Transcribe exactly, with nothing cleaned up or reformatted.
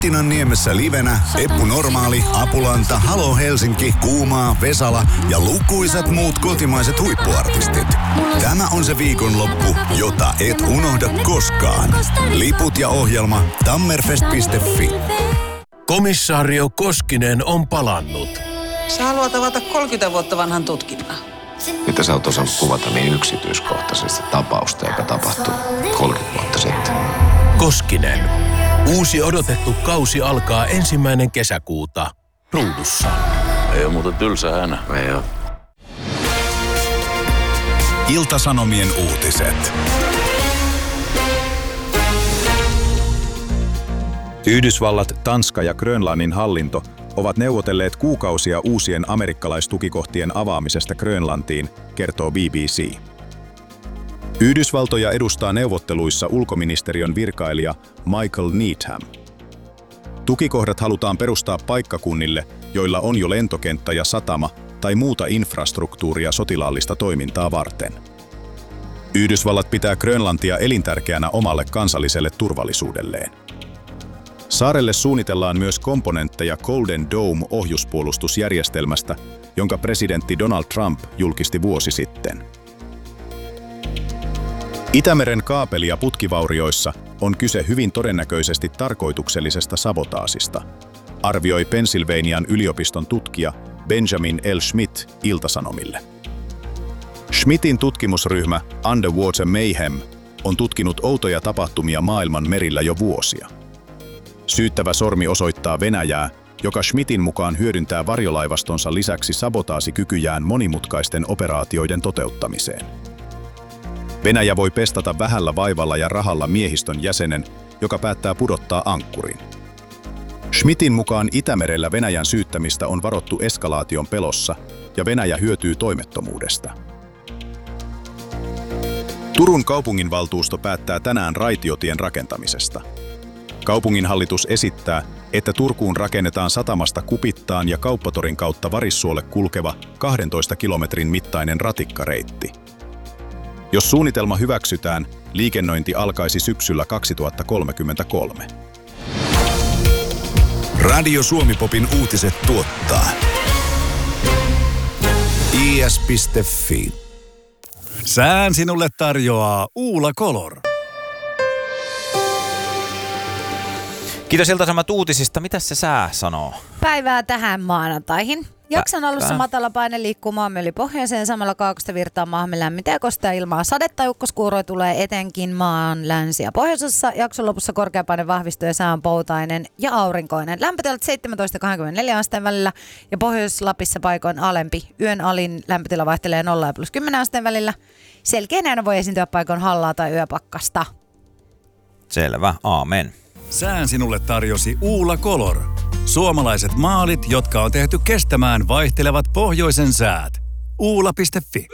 Tinan Niemessä livenä Eppu Normaali, Apulanta, Halo Helsinki, Kuumaa, Vesala ja lukuisat muut kotimaiset huippuartistit. Tämä on se viikonloppu, jota et unohda koskaan. Liput ja ohjelma tammerfest piste fi. Komissaario Koskinen on palannut. Sä haluat avata kolmekymmentä vuotta vanhan tutkinnan. Mitä sä oot osannut kuvata niin yksityiskohtaisesti tapausta, joka tapahtui kolmekymmentä vuotta sitten? Koskinen. Uusi odotettu kausi alkaa ensimmäinen kesäkuuta Ruudussa. Ei ole muuten tylsä hänä. Ei oo. Ilta-Sanomien uutiset. Yhdysvallat, Tanska ja Grönlannin hallinto ovat neuvotelleet kuukausia uusien amerikkalaistukikohtien avaamisesta Grönlantiin, kertoo B B C. Yhdysvaltoja edustaa neuvotteluissa ulkoministeriön virkailija Michael Needham. Tukikohdat halutaan perustaa paikkakunnille, joilla on jo lentokenttä ja satama tai muuta infrastruktuuria sotilaallista toimintaa varten. Yhdysvallat pitää Grönlantia elintärkeänä omalle kansalliselle turvallisuudelleen. Saarelle suunnitellaan myös komponentteja Golden Dome-ohjuspuolustusjärjestelmästä, jonka presidentti Donald Trump julkisti vuosi sitten. Itämeren kaapeli- ja putkivaurioissa on kyse hyvin todennäköisesti tarkoituksellisesta sabotaasista, arvioi Pennsylvanian yliopiston tutkija Benjamin L. Schmidt Ilta-Sanomille. Schmidtin tutkimusryhmä Underwater Mayhem on tutkinut outoja tapahtumia maailman merillä jo vuosia. Syyttävä sormi osoittaa Venäjää, joka Schmidtin mukaan hyödyntää varjolaivastonsa lisäksi sabotaasikykyjään monimutkaisten operaatioiden toteuttamiseen. Venäjä voi pestata vähällä vaivalla ja rahalla miehistön jäsenen, joka päättää pudottaa ankkurin. Schmidtin mukaan Itämerellä Venäjän syyttämistä on varottu eskalaation pelossa ja Venäjä hyötyy toimettomuudesta. Turun kaupunginvaltuusto päättää tänään raitiotien rakentamisesta. Kaupunginhallitus esittää, että Turkuun rakennetaan satamasta Kupittaan ja Kauppatorin kautta Varissuolle kulkeva kahdentoista kilometrin mittainen ratikkareitti. Jos suunnitelma hyväksytään, liikennöinti alkaisi syksyllä kaksituhattakolmekymmentäkolme. Radio Suomi-popin uutiset tuottaa i s piste fi. Sään sinulle tarjoaa Uula Color. Kiitos Ilta-Sanomat uutisista. Mitäs se sää sanoo? Päivää tähän maanantaihin. Jakson alussa Pä- matala paine liikkuu maamme yli pohjoiseen, samalla kaakkoista virtaa maahamme lämmintä ja kostea ilmaa. Sadetta ja ukkoskuuroja tulee etenkin maan länsi- ja pohjoisessa. Jakson lopussa korkea paine vahvistuu ja sää on poutainen ja aurinkoinen. Lämpötilat seitsemäntoista kaksikymmentäneljä asteen välillä ja Pohjois-Lapissa paikoin alempi. Yön alin lämpötila vaihtelee nolla ja plus kymmenen asteen välillä. Selkeänä voi esiintyä paikoin hallaa tai yöpakkasta. Selvä, aamen. Sään sinulle tarjosi Uula Color. Suomalaiset maalit, jotka on tehty kestämään vaihtelevat pohjoisen säät. Uula piste fi.